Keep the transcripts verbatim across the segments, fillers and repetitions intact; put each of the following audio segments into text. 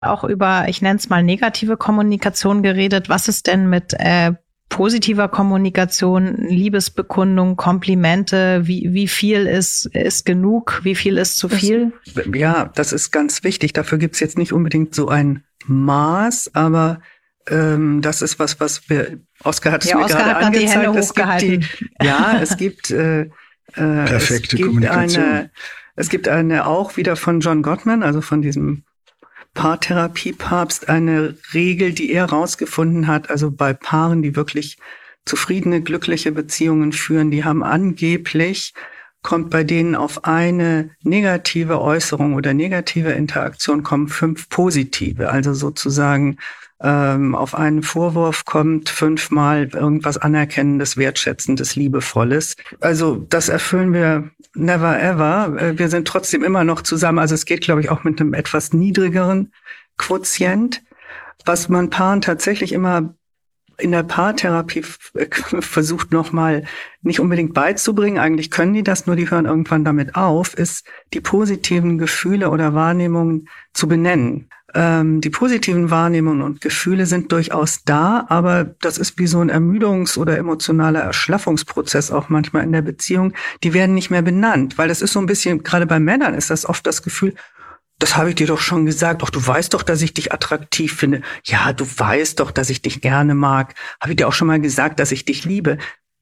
auch über, ich nenne es mal negative Kommunikation geredet. Was ist denn mit äh, positiver Kommunikation, Liebesbekundung, Komplimente? Wie, wie viel ist, ist genug? Wie viel ist zu viel? Das, ja, das ist ganz wichtig. Dafür gibt's jetzt nicht unbedingt so ein Maß, aber ähm, das ist was, was wir, Oskar hat es ja, mir Oskar gerade hat angezeigt. die Hände es hochgehalten. Gibt die, ja, es gibt, äh, Perfekte es gibt Kommunikation. Eine, es gibt eine auch wieder von John Gottman, also von diesem Paartherapiepapst, eine Regel, die er rausgefunden hat, also bei Paaren, die wirklich zufriedene, glückliche Beziehungen führen, die haben angeblich, kommt bei denen auf eine negative Äußerung oder negative Interaktion kommen fünf positive, also sozusagen ähm, auf einen Vorwurf kommt fünfmal irgendwas Anerkennendes, Wertschätzendes, Liebevolles. Also das erfüllen wir never ever. Wir sind trotzdem immer noch zusammen. Also es geht, glaube ich, auch mit einem etwas niedrigeren Quotient. Was man Paaren tatsächlich immer in der Paartherapie versucht nochmal nicht unbedingt beizubringen, eigentlich können die das, nur die hören irgendwann damit auf, ist die positiven Gefühle oder Wahrnehmungen zu benennen. Ähm, die positiven Wahrnehmungen und Gefühle sind durchaus da, aber das ist wie so ein Ermüdungs- oder emotionaler Erschlaffungsprozess auch manchmal in der Beziehung. Die werden nicht mehr benannt, weil das ist so ein bisschen, gerade bei Männern ist das oft das Gefühl, das habe ich dir doch schon gesagt. Doch, du weißt doch, dass ich dich attraktiv finde. Ja, du weißt doch, dass ich dich gerne mag. Habe ich dir auch schon mal gesagt, dass ich dich liebe.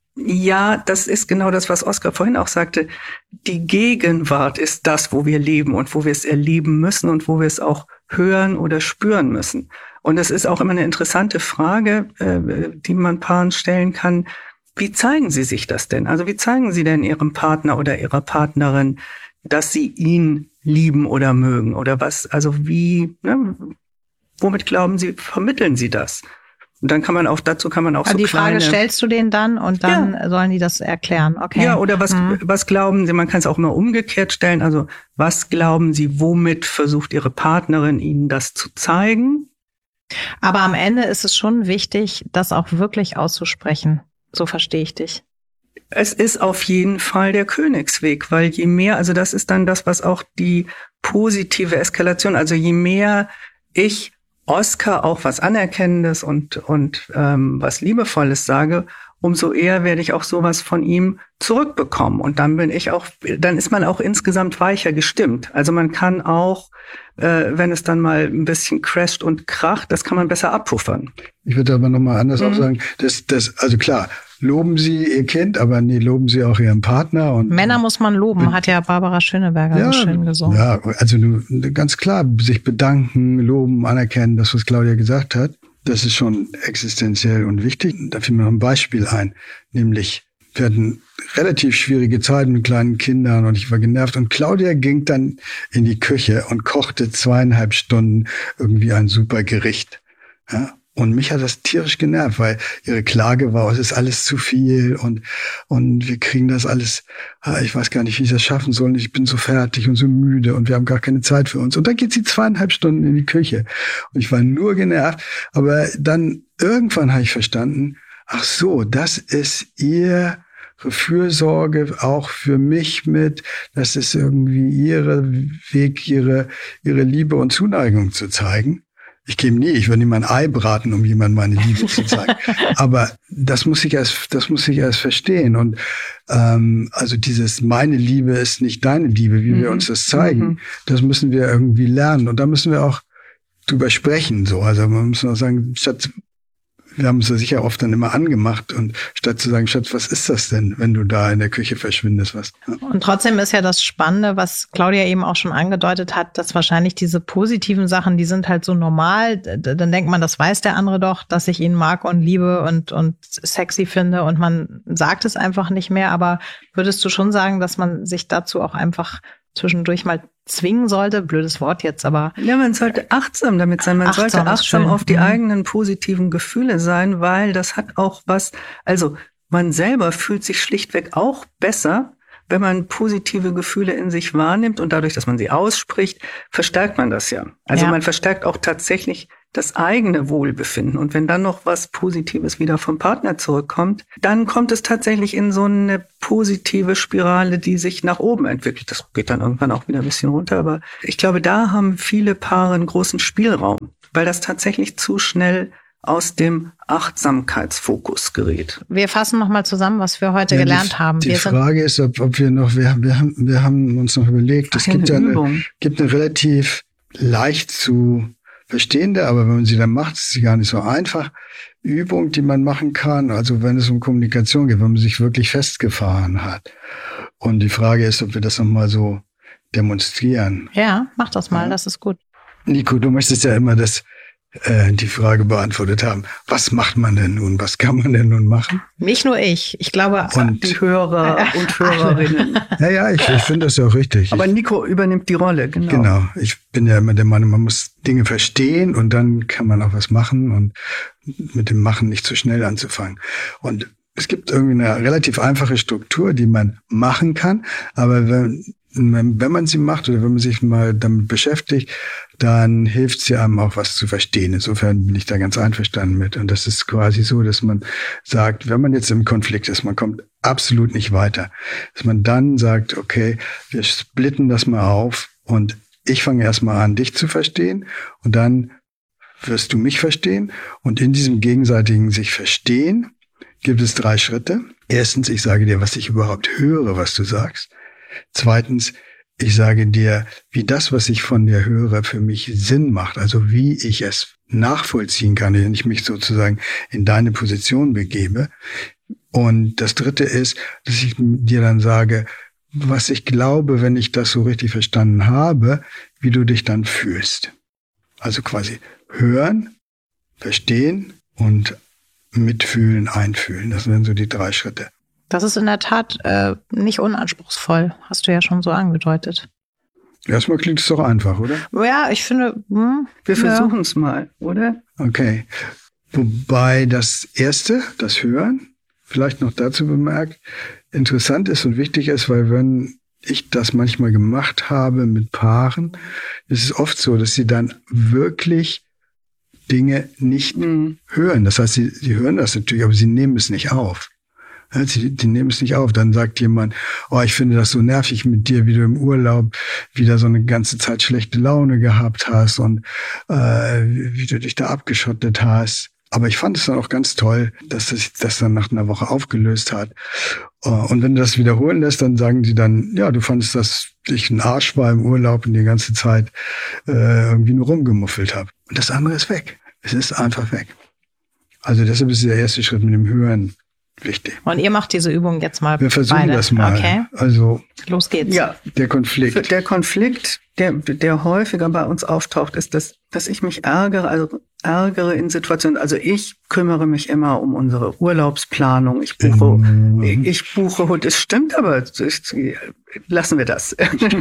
Ja, das ist genau das, was Oskar vorhin auch sagte. Die Gegenwart ist das, wo wir leben und wo wir es erleben müssen und wo wir es auch hören oder spüren müssen. Und es ist auch immer eine interessante Frage, äh, die man Paaren stellen kann. Wie zeigen Sie sich das denn? Also wie zeigen Sie denn Ihrem Partner oder Ihrer Partnerin, dass Sie ihn lieben oder mögen oder was? Also wie, ne, womit glauben Sie, vermitteln Sie das? Und dann kann man auch, dazu kann man auch also so die kleine... Die Frage stellst du denen dann und dann ja. sollen die das erklären, okay. Ja, oder was, mhm. was glauben Sie, man kann es auch immer umgekehrt stellen, also was glauben Sie, womit versucht Ihre Partnerin Ihnen das zu zeigen? Aber am Ende ist es schon wichtig, das auch wirklich auszusprechen. So verstehe ich dich. Es ist auf jeden Fall der Königsweg, weil je mehr, also das ist dann das, was auch die positive Eskalation, also je mehr ich Oskar auch was Anerkennendes und und ähm, was Liebevolles sage, umso eher werde ich auch sowas von ihm zurückbekommen. Und dann bin ich auch, dann ist man auch insgesamt weicher gestimmt. Also man kann auch, äh, wenn es dann mal ein bisschen crasht und kracht, das kann man besser abpuffern. Ich würde aber nochmal anders mhm. auch sagen, das, das, also klar, loben Sie Ihr Kind, aber nee, loben Sie auch Ihren Partner. Und Männer muss man loben, hat ja Barbara Schöneberger ja, so schön gesungen. Ja, also ganz klar, sich bedanken, loben, anerkennen, das, was Claudia gesagt hat, das ist schon existenziell und wichtig. Da fiel mir noch ein Beispiel ein, nämlich wir hatten relativ schwierige Zeiten mit kleinen Kindern und ich war genervt und Claudia ging dann in die Küche und kochte zweieinhalb Stunden irgendwie ein super Gericht. Ja? Und mich hat das tierisch genervt, weil ihre Klage war, es ist alles zu viel und und wir kriegen das alles, ich weiß gar nicht, wie ich das schaffen soll. Ich bin so fertig und so müde und wir haben gar keine Zeit für uns. Und dann geht sie zweieinhalb Stunden in die Küche. Und ich war nur genervt. Aber dann irgendwann habe ich verstanden, ach so, das ist ihre Fürsorge auch für mich mit. Das ist irgendwie ihre Weg, ihre ihre Liebe und Zuneigung zu zeigen. Ich käme nie, ich würde nie mein Ei braten, um jemandem meine Liebe zu zeigen. Aber das muss ich erst, das muss ich erst verstehen. Und ähm, also dieses meine Liebe ist nicht deine Liebe, wie mhm. wir uns das zeigen, mhm. das müssen wir irgendwie lernen. Und da müssen wir auch drüber sprechen. So, also man muss auch sagen, statt wir haben es ja sicher oft dann immer angemacht und statt zu sagen, Schatz, was ist das denn, wenn du da in der Küche verschwindest? Was? Ja. Und trotzdem ist ja das Spannende, was Claudia eben auch schon angedeutet hat, dass wahrscheinlich diese positiven Sachen, die sind halt so normal. Dann denkt man, das weiß der andere doch, dass ich ihn mag und liebe und, und sexy finde und man sagt es einfach nicht mehr. Aber würdest du schon sagen, dass man sich dazu auch einfach zwischendurch mal zwingen sollte? Blödes Wort jetzt, aber... Ja, man sollte achtsam damit sein. Man achtsam sollte achtsam auf die mhm. eigenen positiven Gefühle sein, weil das hat auch was... Also man selber fühlt sich schlichtweg auch besser, wenn man positive Gefühle in sich wahrnimmt und dadurch, dass man sie ausspricht, verstärkt man das ja. Also ja. man verstärkt auch tatsächlich das eigene Wohlbefinden. Und wenn dann noch was Positives wieder vom Partner zurückkommt, dann kommt es tatsächlich in so eine positive Spirale, die sich nach oben entwickelt. Das geht dann irgendwann auch wieder ein bisschen runter. Aber ich glaube, da haben viele Paare einen großen Spielraum, weil das tatsächlich zu schnell aus dem Achtsamkeitsfokus gerät. Wir fassen nochmal zusammen, was wir heute ja, gelernt die, haben. Die wir Frage ist, ob, ob wir noch, wir, wir, haben, wir haben uns noch überlegt, es gibt eine, eine, gibt eine relativ leicht zu verstehende, aber wenn man sie dann macht, ist sie gar nicht so einfach. Übung, die man machen kann, also wenn es um Kommunikation geht, wenn man sich wirklich festgefahren hat. Und die Frage ist, ob wir das nochmal so demonstrieren. Ja, mach das mal, ja. Das ist gut. Nico, du möchtest ja immer das äh, die Frage beantwortet haben. Was macht man denn nun? Was kann man denn nun machen? Nicht nur ich. Ich glaube, und die Hörer und Hörerinnen. Ja, ja, ich, ich finde das ja auch richtig. Aber Nico übernimmt die Rolle, genau. Genau. Ich bin ja immer der Meinung, man muss Dinge verstehen und dann kann man auch was machen und mit dem Machen nicht zu schnell anzufangen. Und es gibt irgendwie eine relativ einfache Struktur, die man machen kann, aber wenn Wenn man sie macht oder wenn man sich mal damit beschäftigt, dann hilft sie einem auch, was zu verstehen. Insofern bin ich da ganz einverstanden mit. Und das ist quasi so, dass man sagt, wenn man jetzt im Konflikt ist, man kommt absolut nicht weiter, dass man dann sagt, okay, wir splitten das mal auf und ich fange erstmal an, dich zu verstehen und dann wirst du mich verstehen. Und in diesem gegenseitigen sich verstehen gibt es drei Schritte. Erstens, ich sage dir, was ich überhaupt höre, was du sagst. Zweitens, ich sage dir, wie das, was ich von dir höre, für mich Sinn macht, also wie ich es nachvollziehen kann, wenn ich mich sozusagen in deine Position begebe. Und das Dritte ist, dass ich dir dann sage, was ich glaube, wenn ich das so richtig verstanden habe, wie du dich dann fühlst. Also quasi hören, verstehen und mitfühlen, einfühlen. Das wären so die drei Schritte. Das ist in der Tat äh, nicht unanspruchsvoll, hast du ja schon so angedeutet. Erstmal klingt es doch einfach, oder? Ja, ich finde, hm, wir ja. versuchen es mal, oder? Okay. Wobei das Erste, das Hören, vielleicht noch dazu bemerkt, interessant ist und wichtig ist, weil wenn ich das manchmal gemacht habe mit Paaren, ist es oft so, dass sie dann wirklich Dinge nicht mhm. hören. Das heißt, sie, sie hören das natürlich, aber sie nehmen es nicht auf. Die, die nehmen es nicht auf. Dann sagt jemand, oh, ich finde das so nervig mit dir, wie du im Urlaub wieder so eine ganze Zeit schlechte Laune gehabt hast und äh, wie, wie du dich da abgeschottet hast. Aber ich fand es dann auch ganz toll, dass sich das dann nach einer Woche aufgelöst hat. Und wenn du das wiederholen lässt, dann sagen sie dann, ja, du fandest, dass ich ein Arsch war im Urlaub und die ganze Zeit äh, irgendwie nur rumgemuffelt habe. Und das andere ist weg. Es ist einfach weg. Also deshalb ist der erste Schritt mit dem Hören wichtig. Und ihr macht diese Übung jetzt mal. Wir versuchen beide. das mal. Okay. Also los geht's. Ja, der Konflikt. Der Konflikt, der, der häufiger bei uns auftaucht, ist, dass, dass ich mich ärgere, also ärgere in Situationen. Also ich kümmere mich immer um unsere Urlaubsplanung. Ich buche, mhm. ich buche, es stimmt, aber ich, lassen wir das.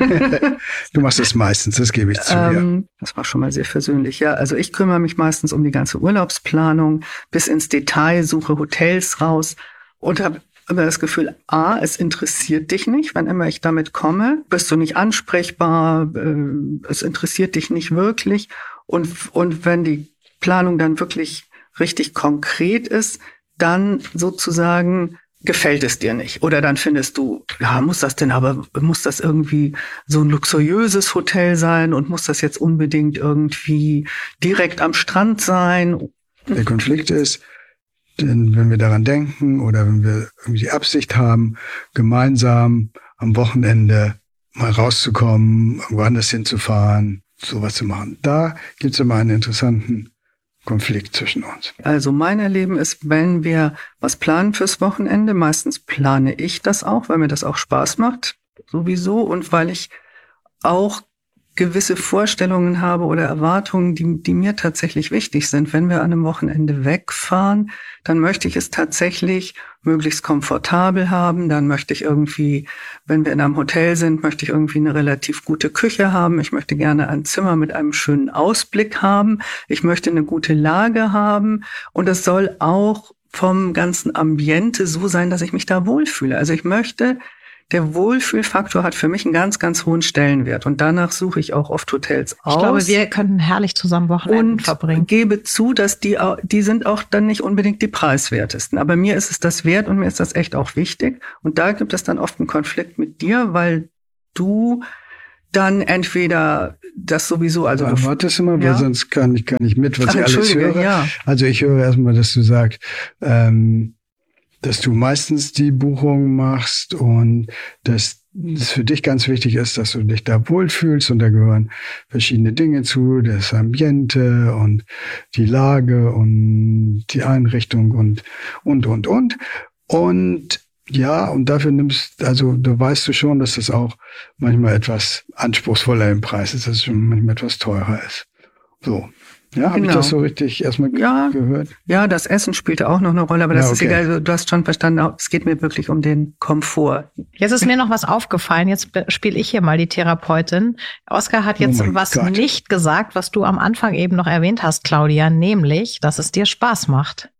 Du machst das meistens, das gebe ich zu. Ähm, ja. Das war schon mal sehr versöhnlich. Ja, also ich kümmere mich meistens um die ganze Urlaubsplanung, bis ins Detail, suche Hotels raus und habe immer das Gefühl, A, es interessiert dich nicht, wann immer ich damit komme, bist du nicht ansprechbar, äh, es interessiert dich nicht wirklich. Und, und wenn die Planung dann wirklich richtig konkret ist, dann sozusagen gefällt es dir nicht. Oder dann findest du, ja, muss das denn aber, muss das irgendwie so ein luxuriöses Hotel sein und muss das jetzt unbedingt irgendwie direkt am Strand sein? Der Konflikt ist, denn wenn wir daran denken oder wenn wir irgendwie die Absicht haben, gemeinsam am Wochenende mal rauszukommen, irgendwo anders hinzufahren, sowas zu machen, da gibt es immer einen interessanten Konflikt zwischen uns. Also mein Erleben ist, wenn wir was planen fürs Wochenende, meistens plane ich das auch, weil mir das auch Spaß macht, sowieso, und weil ich auch gewisse Vorstellungen habe oder Erwartungen, die, die mir tatsächlich wichtig sind. Wenn wir an einem Wochenende wegfahren, dann möchte ich es tatsächlich möglichst komfortabel haben. Dann möchte ich irgendwie, wenn wir in einem Hotel sind, möchte ich irgendwie eine relativ gute Küche haben. Ich möchte gerne ein Zimmer mit einem schönen Ausblick haben. Ich möchte eine gute Lage haben. Und es soll auch vom ganzen Ambiente so sein, dass ich mich da wohlfühle. Also ich möchte der Wohlfühlfaktor hat für mich einen ganz, ganz hohen Stellenwert. Und danach suche ich auch oft Hotels aus. Ich glaube, wir könnten herrlich zusammen Wochenenden und verbringen. Und gebe zu, dass die, die sind auch dann nicht unbedingt die preiswertesten. Aber mir ist es das wert und mir ist das echt auch wichtig. Und da gibt es dann oft einen Konflikt mit dir, weil du dann entweder das sowieso, also ja, wartest du mal, ja? weil sonst kann ich gar nicht mit, was Ach, ich alles höre. Ja. Also ich höre erstmal, dass du sagst, ähm, dass du meistens die Buchung machst und dass es für dich ganz wichtig ist, dass du dich da wohlfühlst und da gehören verschiedene Dinge zu, das Ambiente und die Lage und die Einrichtung und, und, und, und. Und ja, und dafür nimmst, also da weißt du schon, dass das auch manchmal etwas anspruchsvoller im Preis ist, dass es schon manchmal etwas teurer ist. So. Ja, habe genau. ich das so richtig erstmal ja, gehört? Ja, das Essen spielte auch noch eine Rolle, aber das ja, okay. ist egal. Du hast schon verstanden, es geht mir wirklich um den Komfort. Jetzt ist mir noch was aufgefallen. Jetzt spiele ich hier mal die Therapeutin. Oskar hat jetzt oh was Gott. nicht gesagt, was du am Anfang eben noch erwähnt hast, Claudia, nämlich, dass es dir Spaß macht.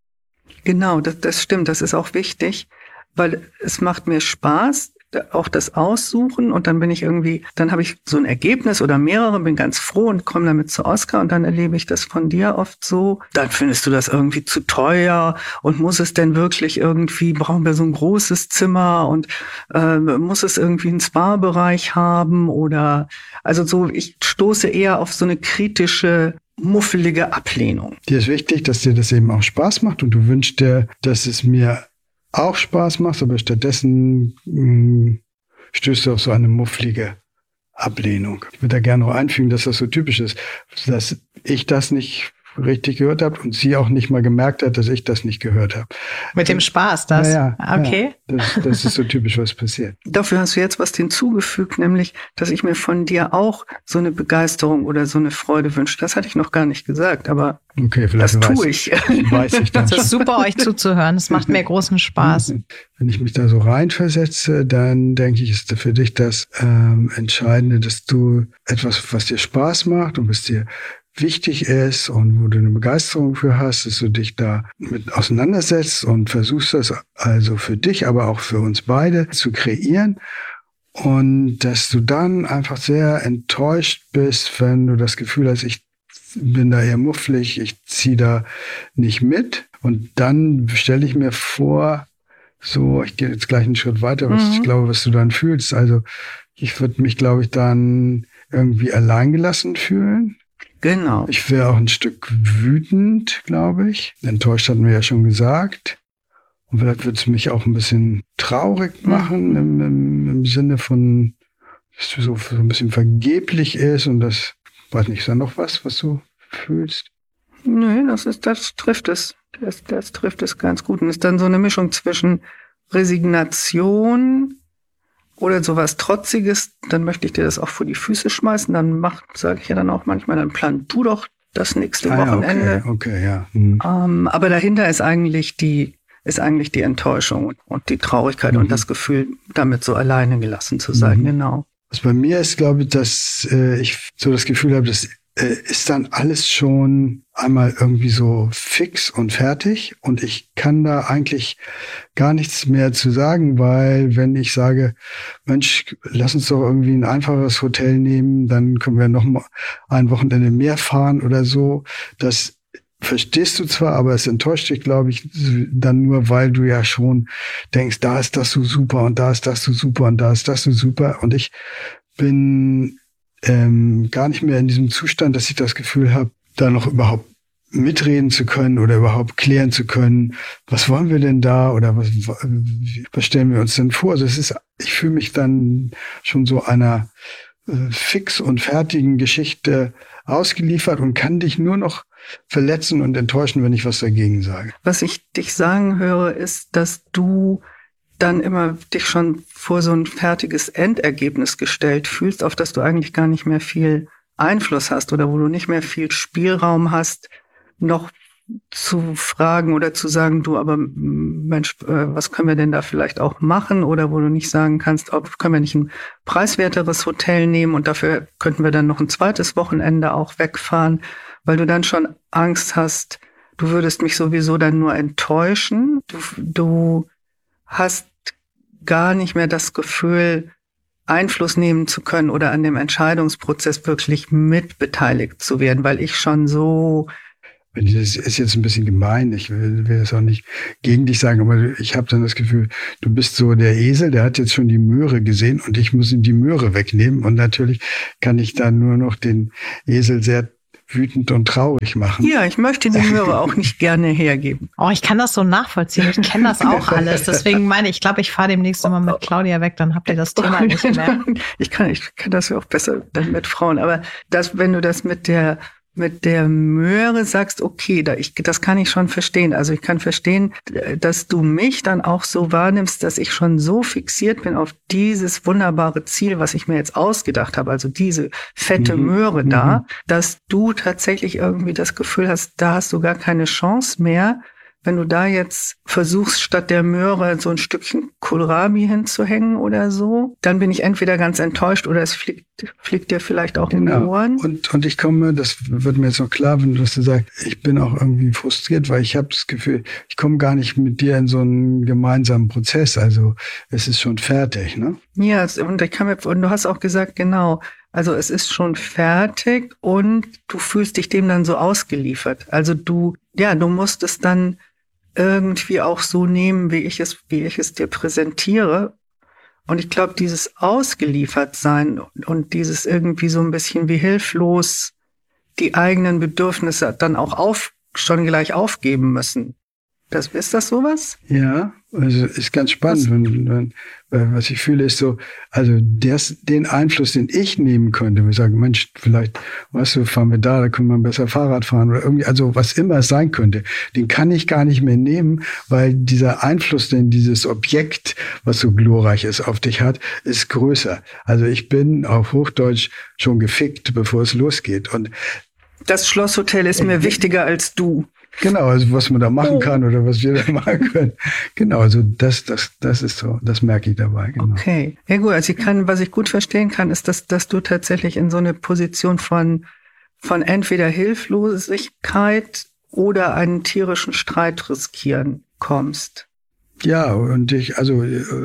Genau, das, das stimmt. Das ist auch wichtig, weil es macht mir Spaß, auch das Aussuchen, und dann bin ich irgendwie, dann habe ich so ein Ergebnis oder mehrere, bin ganz froh und komme damit zu Oskar, und dann erlebe ich das von dir oft so, dann findest du das irgendwie zu teuer und muss es denn wirklich irgendwie, brauchen wir so ein großes Zimmer und äh, muss es irgendwie einen Spa-Bereich haben oder, also so, ich stoße eher auf so eine kritische, muffelige Ablehnung. Dir ist wichtig, dass dir das eben auch Spaß macht und du wünschst dir, dass es mir auch Spaß macht, aber stattdessen mh, stößt du auf so eine mufflige Ablehnung. Ich würde da gerne noch einfügen, dass das so typisch ist, dass ich das nicht richtig gehört habe und sie auch nicht mal gemerkt hat, dass ich das nicht gehört habe. Mit dem Spaß, das? Ja, ja, okay. Ja, das, das ist so typisch, was passiert. Dafür hast du jetzt was hinzugefügt, nämlich, dass ich mir von dir auch so eine Begeisterung oder so eine Freude wünsche. Das hatte ich noch gar nicht gesagt, aber okay, vielleicht das weiß, tue ich. Weiß ich dann Es ist super, euch zuzuhören. Es macht mir großen Spaß. Wenn ich mich da so reinversetze, dann denke ich, ist für dich das ähm, Entscheidende, dass du etwas, was dir Spaß macht und was dir wichtig ist und wo du eine Begeisterung für hast, dass du dich da mit auseinandersetzt und versuchst das also für dich, aber auch für uns beide zu kreieren und dass du dann einfach sehr enttäuscht bist, wenn du das Gefühl hast, ich bin da eher mufflig, ich ziehe da nicht mit, und dann stelle ich mir vor, so, ich gehe jetzt gleich einen Schritt weiter, was mhm. ich glaube, was du dann fühlst, also ich würde mich, glaube ich, dann irgendwie alleingelassen fühlen. Genau. Ich wäre auch ein Stück wütend, glaube ich. Enttäuscht hatten wir ja schon gesagt. Und vielleicht würde es mich auch ein bisschen traurig machen, mhm. im, im, im Sinne von, dass es so, so ein bisschen vergeblich ist und das, weiß nicht, ist da noch was, was du fühlst? Nö, das ist, das trifft es. Das, das trifft es ganz gut. Und ist dann so eine Mischung zwischen Resignation oder sowas Trotziges, dann möchte ich dir das auch vor die Füße schmeißen, dann mach, sage ich ja dann auch manchmal, dann plan du doch das nächste ah, Wochenende. Okay, okay, ja. Hm. Ähm, aber dahinter ist eigentlich die, ist eigentlich die Enttäuschung und die Traurigkeit mhm. und das Gefühl, damit so alleine gelassen zu sein, mhm. genau. Was bei mir ist, glaube ich, dass äh, ich so das Gefühl habe, das äh, ist dann alles schon einmal irgendwie so fix und fertig und ich kann da eigentlich gar nichts mehr zu sagen, weil wenn ich sage, Mensch, lass uns doch irgendwie ein einfaches Hotel nehmen, dann können wir noch mal ein Wochenende mehr fahren oder so, das verstehst du zwar, aber es enttäuscht dich, glaube ich, dann nur, weil du ja schon denkst, da ist das so super und da ist das so super und da ist das so super. Und ich bin ähm, gar nicht mehr in diesem Zustand, dass ich das Gefühl habe, da noch überhaupt mitreden zu können oder überhaupt klären zu können, was wollen wir denn da oder was, was stellen wir uns denn vor? Also es ist, ich fühle mich dann schon so einer äh, fix und fertigen Geschichte ausgeliefert und kann dich nur noch verletzen und enttäuschen, wenn ich was dagegen sage. Was ich dich sagen höre, ist, dass du dann immer dich schon vor so ein fertiges Endergebnis gestellt fühlst, auf das du eigentlich gar nicht mehr viel Einfluss hast oder wo du nicht mehr viel Spielraum hast, noch zu fragen oder zu sagen, du, aber Mensch, was können wir denn da vielleicht auch machen? Oder wo du nicht sagen kannst, ob können wir nicht ein preiswerteres Hotel nehmen und dafür könnten wir dann noch ein zweites Wochenende auch wegfahren, weil du dann schon Angst hast, du würdest mich sowieso dann nur enttäuschen. Du, du hast gar nicht mehr das Gefühl, Einfluss nehmen zu können oder an dem Entscheidungsprozess wirklich mitbeteiligt zu werden, weil ich schon so... Das ist jetzt ein bisschen gemein, ich will, will das auch nicht gegen dich sagen, aber ich habe dann das Gefühl, du bist so der Esel, der hat jetzt schon die Möhre gesehen und ich muss ihm die Möhre wegnehmen und natürlich kann ich dann nur noch den Esel sehr wütend und traurig machen. Ja, ich möchte die Möhre auch nicht gerne hergeben. Oh, ich kann das so nachvollziehen. Ich kenne das auch alles. Deswegen meine ich, ich glaube, ich fahre demnächst immer mit Claudia weg, dann habt ihr das Thema nicht mehr. Ich kann, ich kann das ja auch besser dann mit Frauen. Aber das, wenn du das mit der mit der Möhre sagst, okay, da ich, das kann ich schon verstehen. Also ich kann verstehen, dass du mich dann auch so wahrnimmst, dass ich schon so fixiert bin auf dieses wunderbare Ziel, was ich mir jetzt ausgedacht habe, also diese fette mhm. Möhre da, mhm. dass du tatsächlich irgendwie das Gefühl hast, da hast du gar keine Chance mehr. Wenn du da jetzt versuchst, statt der Möhre so ein Stückchen Kohlrabi hinzuhängen oder so, dann bin ich entweder ganz enttäuscht oder es fliegt, fliegt dir vielleicht auch genau. in die Ohren. Und, und ich komme, das wird mir jetzt noch klar, wenn du das sagst, ich bin auch irgendwie frustriert, weil ich habe das Gefühl, ich komme gar nicht mit dir in so einen gemeinsamen Prozess. Also es ist schon fertig, ne? Ja, und ich kann mir, und du hast auch gesagt, genau, also es ist schon fertig und du fühlst dich dem dann so ausgeliefert. Also du, ja, du musst es dann irgendwie auch so nehmen, wie ich es, wie ich es dir präsentiere. Und ich glaube, dieses Ausgeliefertsein und dieses irgendwie so ein bisschen wie hilflos die eigenen Bedürfnisse dann auch auf, schon gleich aufgeben müssen. Das, ist das sowas? Ja, also ist ganz spannend. Wenn, wenn, was ich fühle, ist so, also des, den Einfluss, den ich nehmen könnte, wir sagen, Mensch, vielleicht, weißt du, fahren wir da, da können wir besser Fahrrad fahren oder irgendwie, also was immer es sein könnte, den kann ich gar nicht mehr nehmen, weil dieser Einfluss, den dieses Objekt, was so glorreich ist, auf dich hat, ist größer. Also ich bin auf Hochdeutsch schon gefickt, bevor es losgeht. Und das Schlosshotel ist mir äh, wichtiger als du. Genau, also was man da machen kann oder was wir da machen können. Genau, also das, das, das ist so, das merke ich dabei. Genau. Okay, ja gut, also ich kann, was ich gut verstehen kann, ist, dass, dass du tatsächlich in so eine Position von, von entweder Hilflosigkeit oder einen tierischen Streit riskieren kommst. Ja, und ich, also,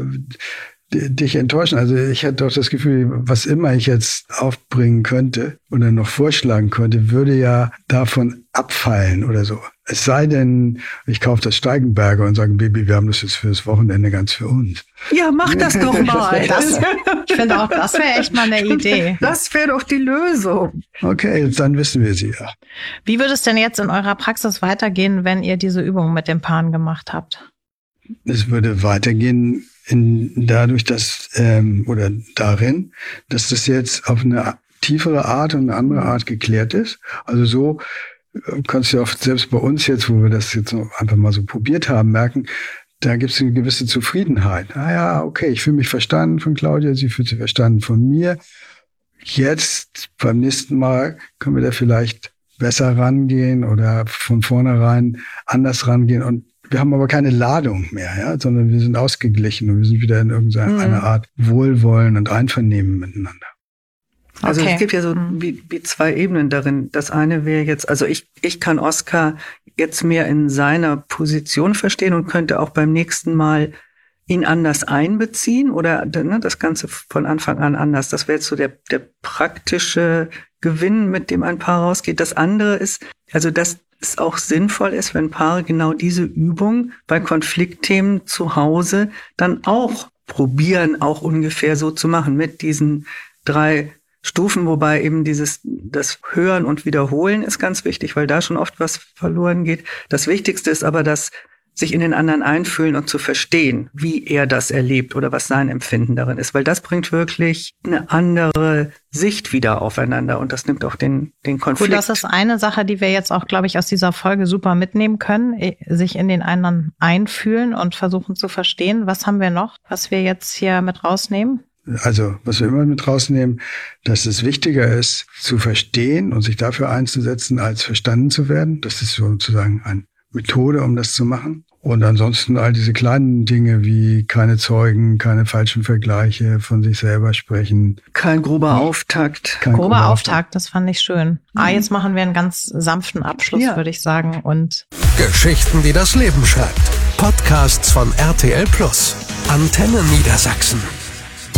dich enttäuschen. Also ich hatte doch das Gefühl, was immer ich jetzt aufbringen könnte oder noch vorschlagen könnte, würde ja davon abfallen oder so. Es sei denn, ich kaufe das Steigenberger und sage, Baby, wir haben das jetzt fürs Wochenende ganz für uns. Ja, mach das doch mal. Das, ich finde auch, das wäre echt mal eine Idee. Das wäre doch die Lösung. Okay, dann wissen wir sie ja. Wie würde es denn jetzt in eurer Praxis weitergehen, wenn ihr diese Übung mit den Paaren gemacht habt? Es würde weitergehen in, dadurch, dass, ähm, oder darin, dass das jetzt auf eine tiefere Art und eine andere Art geklärt ist. Also so kannst du auch selbst bei uns jetzt, wo wir das jetzt noch einfach mal so probiert haben, merken, da gibt es eine gewisse Zufriedenheit. Ah ja, okay, ich fühle mich verstanden von Claudia, sie fühlt sich verstanden von mir. Jetzt, beim nächsten Mal, können wir da vielleicht besser rangehen oder von vornherein anders rangehen. Und wir haben aber keine Ladung mehr, ja, sondern wir sind ausgeglichen und wir sind wieder in irgendeiner mhm. Art Wohlwollen und Einvernehmen miteinander. Also okay. Es gibt ja so wie, wie zwei Ebenen darin. Das eine wäre jetzt, also ich, ich kann Oskar jetzt mehr in seiner Position verstehen und könnte auch beim nächsten Mal ihn anders einbeziehen oder ne, das Ganze von Anfang an anders. Das wäre jetzt so der, der praktische Gewinn, mit dem ein Paar rausgeht. Das andere ist, also dass es auch sinnvoll ist, wenn Paare genau diese Übung bei Konfliktthemen zu Hause dann auch probieren, auch ungefähr so zu machen mit diesen drei Stufen, wobei eben dieses, das Hören und Wiederholen ist ganz wichtig, weil da schon oft was verloren geht. Das Wichtigste ist aber, dass sich in den anderen einfühlen und zu verstehen, wie er das erlebt oder was sein Empfinden darin ist, weil das bringt wirklich eine andere Sicht wieder aufeinander und das nimmt auch den, den Konflikt. Gut, das ist eine Sache, die wir jetzt auch, glaube ich, aus dieser Folge super mitnehmen können, sich in den anderen einfühlen und versuchen zu verstehen. Was haben wir noch, was wir jetzt hier mit rausnehmen? Also, was wir immer mit rausnehmen, dass es wichtiger ist, zu verstehen und sich dafür einzusetzen, als verstanden zu werden. Das ist sozusagen eine Methode, um das zu machen. Und ansonsten all diese kleinen Dinge wie keine Zeugen, keine falschen Vergleiche, von sich selber sprechen. Kein grober Auftakt. Kein grober, grober Auftakt, Auftakt, das fand ich schön. Mhm. Ah, jetzt machen wir einen ganz sanften Abschluss, ja. würde ich sagen. Und Geschichten, die das Leben schreibt. Podcasts von R T L Plus. Antenne Niedersachsen.